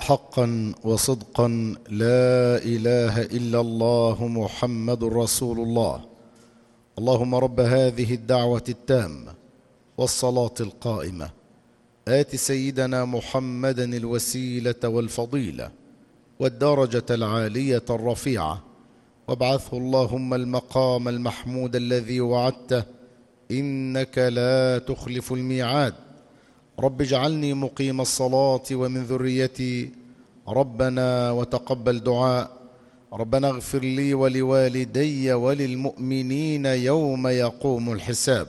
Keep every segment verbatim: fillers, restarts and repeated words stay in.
حقا وصدقا لا إله إلا الله محمد رسول الله. اللهم رب هذه الدعوة التامة والصلاة القائمة آت سيدنا محمدا الوسيلة والفضيلة والدرجة العالية الرفيعة، وابعثه اللهم المقام المحمود الذي وعدته إنك لا تخلف الميعاد. رب اجعلني مقيم الصلاة ومن ذريتي ربنا وتقبل دعاء. ربنا اغفر لي ولوالدي وللمؤمنين يوم يقوم الحساب.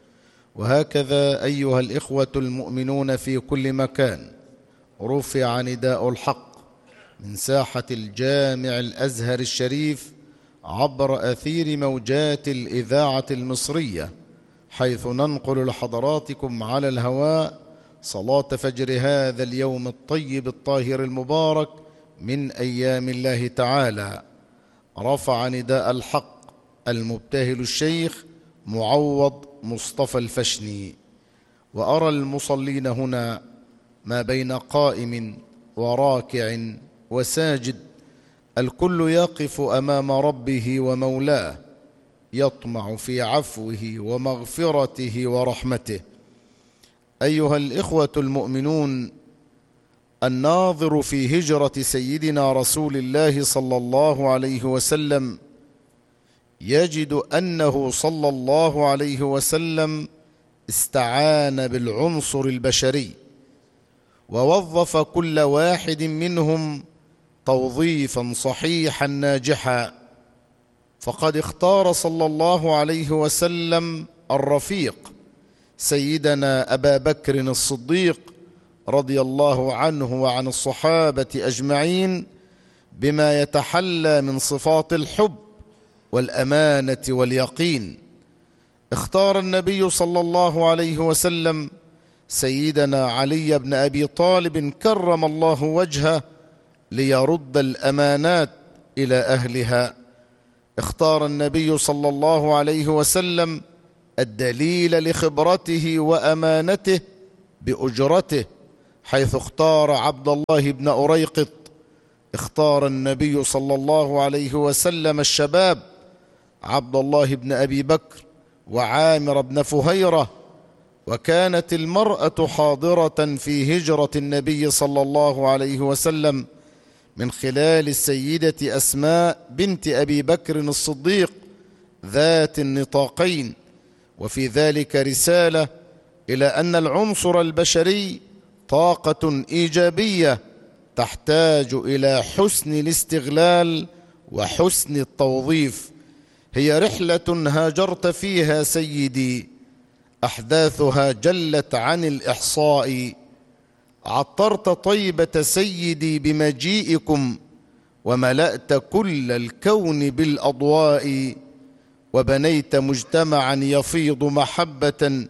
وهكذا أيها الإخوة المؤمنون في كل مكان، رفع نداء الحق من ساحة الجامع الأزهر الشريف عبر أثير موجات الإذاعة المصرية، حيث ننقل لحضراتكم على الهواء صلاة فجر هذا اليوم الطيب الطاهر المبارك من أيام الله تعالى. رفع نداء الحق المبتهل الشيخ معوض مصطفى الفشني، وأرى المصلين هنا ما بين قائم وراكع وساجد، الكل يقف أمام ربه ومولاه يطمع في عفوه ومغفرته ورحمته. أيها الإخوة المؤمنون، الناظر في هجرة سيدنا رسول الله صلى الله عليه وسلم يجد أنه صلى الله عليه وسلم استعان بالعنصر البشري، ووظف كل واحد منهم توظيفا صحيحا ناجحا. فقد اختار صلى الله عليه وسلم الرفيق سيدنا أبا بكر الصديق رضي الله عنه وعن الصحابة أجمعين بما يتحلى من صفات الحب والأمانة واليقين. اختار النبي صلى الله عليه وسلم سيدنا علي بن أبي طالب كرم الله وجهه ليرد الأمانات إلى أهلها. اختار النبي صلى الله عليه وسلم الدليل لخبرته وأمانته بأجرته، حيث اختار عبد الله بن أريقط. اختار النبي صلى الله عليه وسلم الشباب عبد الله بن أبي بكر وعامر بن فهيرة. وكانت المرأة حاضرة في هجرة النبي صلى الله عليه وسلم من خلال السيدة أسماء بنت أبي بكر الصديق ذات النطاقين. وفي ذلك رسالة إلى أن العنصر البشري طاقة إيجابية تحتاج إلى حسن الاستغلال وحسن التوظيف. هي رحلة هاجرت فيها سيدي، أحداثها جلت عن الإحصاء. عطرت طيبة سيدي بمجيئكم، وملأت كل الكون بالأضواء، وبنيت مجتمعا يفيض محبة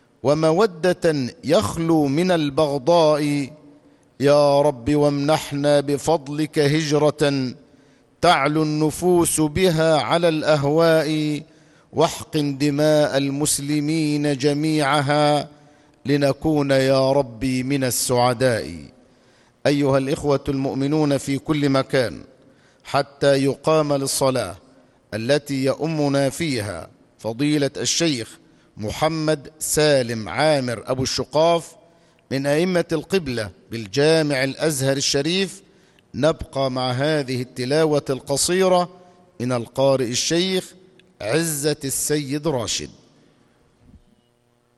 ومودة يخلو من البغضاء. يا رب وامنحنا بفضلك هجرة تعلو النفوس بها على الأهواء، واحقن دماء المسلمين جميعها لنكون يا ربي من السعداء. أيها الإخوة المؤمنون في كل مكان، حتى يقام للصلاة التي يؤمنا فيها فضيلة الشيخ محمد سالم عامر أبو الشقاف من أئمة القبلة بالجامع الأزهر الشريف، نبقى مع هذه التلاوة القصيرة من القارئ الشيخ عزة السيد راشد.